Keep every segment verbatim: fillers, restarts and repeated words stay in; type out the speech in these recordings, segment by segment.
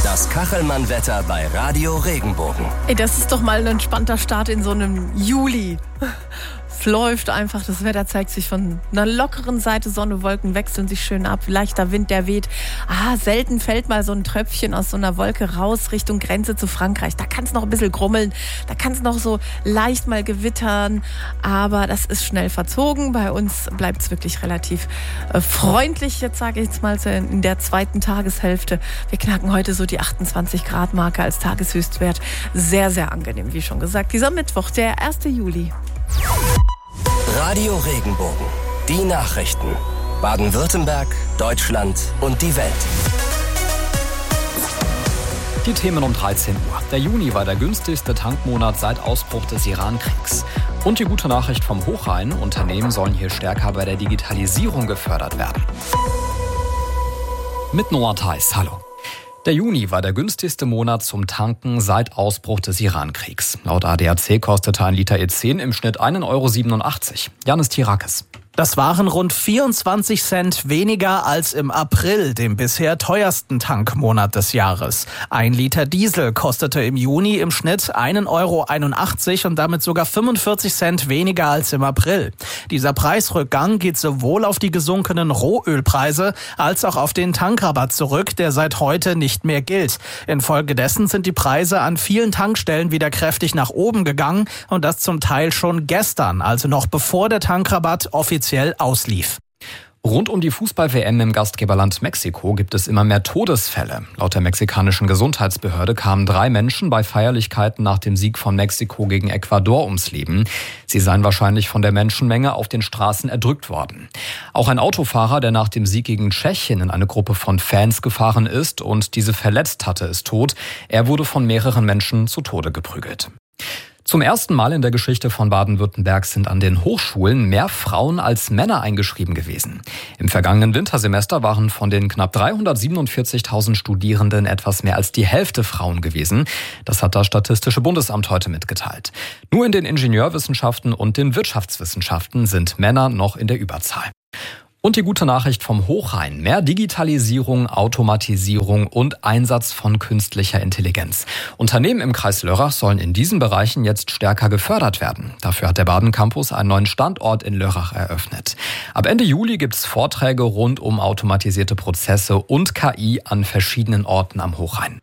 Das Kachelmann-Wetter bei Radio Regenbogen. Ey, das ist doch mal ein entspannter Start in so einem Juli. Es läuft einfach, das Wetter zeigt sich von einer lockeren Seite, Sonne, Wolken wechseln sich schön ab, leichter Wind, der weht. Ah, selten fällt mal so ein Tröpfchen aus so einer Wolke raus Richtung Grenze zu Frankreich. Da kann es noch ein bisschen grummeln, da kann es noch so leicht mal gewittern, aber das ist schnell verzogen. Bei uns bleibt es wirklich relativ äh, freundlich, jetzt sage ich jetzt mal in der zweiten Tageshälfte. Wir knacken heute so die achtundzwanzig Grad Marke als Tageshöchstwert. Sehr, sehr angenehm, wie schon gesagt. Dieser Mittwoch, der erste Juli. Radio Regenbogen. Die Nachrichten. Baden-Württemberg, Deutschland und die Welt. Die Themen um dreizehn Uhr. Der Juni war der günstigste Tankmonat seit Ausbruch des Iran-Kriegs. Und die gute Nachricht vom Hochrhein: Unternehmen sollen hier stärker bei der Digitalisierung gefördert werden. Mit Noah Theis, hallo. Der Juni war der günstigste Monat zum Tanken seit Ausbruch des Iran-Kriegs. Laut A D A C kostete ein Liter E zehn im Schnitt einen Euro siebenundachtzig. Janis Tirakis. Das waren rund vierundzwanzig Cent weniger als im April, dem bisher teuersten Tankmonat des Jahres. Ein Liter Diesel kostete im Juni im Schnitt einen Euro einundachtzig und damit sogar fünfundvierzig Cent weniger als im April. Dieser Preisrückgang geht sowohl auf die gesunkenen Rohölpreise als auch auf den Tankrabatt zurück, der seit heute nicht mehr gilt. Infolgedessen sind die Preise an vielen Tankstellen wieder kräftig nach oben gegangen und das zum Teil schon gestern, also noch bevor der Tankrabatt offiziell auslief. Rund um die Fußball-W M im Gastgeberland Mexiko gibt es immer mehr Todesfälle. Laut der mexikanischen Gesundheitsbehörde kamen drei Menschen bei Feierlichkeiten nach dem Sieg von Mexiko gegen Ecuador ums Leben. Sie seien wahrscheinlich von der Menschenmenge auf den Straßen erdrückt worden. Auch ein Autofahrer, der nach dem Sieg gegen Tschechien in eine Gruppe von Fans gefahren ist und diese verletzt hatte, ist tot. Er wurde von mehreren Menschen zu Tode geprügelt. Zum ersten Mal in der Geschichte von Baden-Württemberg sind an den Hochschulen mehr Frauen als Männer eingeschrieben gewesen. Im vergangenen Wintersemester waren von den knapp dreihundertsiebenundvierzigtausend Studierenden etwas mehr als die Hälfte Frauen gewesen. Das hat das Statistische Bundesamt heute mitgeteilt. Nur in den Ingenieurwissenschaften und den Wirtschaftswissenschaften sind Männer noch in der Überzahl. Und die gute Nachricht vom Hochrhein: Mehr Digitalisierung, Automatisierung und Einsatz von künstlicher Intelligenz. Unternehmen im Kreis Lörrach sollen in diesen Bereichen jetzt stärker gefördert werden. Dafür hat der Baden Campus einen neuen Standort in Lörrach eröffnet. Ab Ende Juli gibt es Vorträge rund um automatisierte Prozesse und K I an verschiedenen Orten am Hochrhein.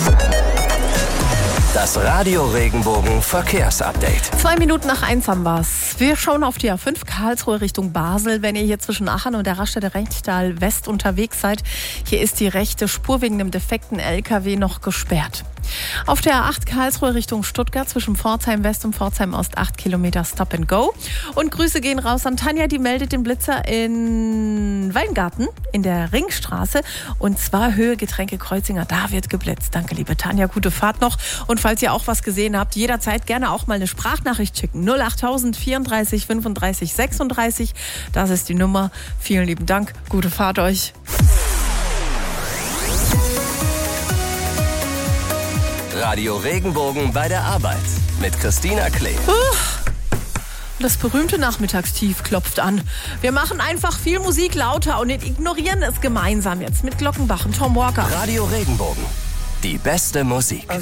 Das Radio Regenbogen Verkehrsupdate. Zwei Minuten nach eins haben wir's. Wir schauen auf die A fünf Karlsruhe Richtung Basel. Wenn ihr hier zwischen Aachen und der Raststätte Rechtal West unterwegs seid, hier ist die rechte Spur wegen einem defekten L K W noch gesperrt. Auf der A acht Karlsruhe Richtung Stuttgart zwischen Pforzheim West und Pforzheim Ost acht Kilometer Stop and Go. Und Grüße gehen raus an Tanja, die meldet den Blitzer in Weingarten in der Ringstraße. Und zwar Höhe Getränke Kreuzinger, da wird geblitzt. Danke, liebe Tanja, gute Fahrt noch. Und falls ihr auch was gesehen habt, jederzeit gerne auch mal eine Sprachnachricht schicken. null achttausend vierunddreißig fünfunddreißig sechsunddreißig, das ist die Nummer. Vielen lieben Dank, gute Fahrt euch. Radio Regenbogen bei der Arbeit mit Christina Klee. Das berühmte Nachmittagstief klopft an. Wir machen einfach viel Musik lauter und ignorieren es gemeinsam jetzt mit Glockenbach und Tom Walker. Radio Regenbogen, die beste Musik.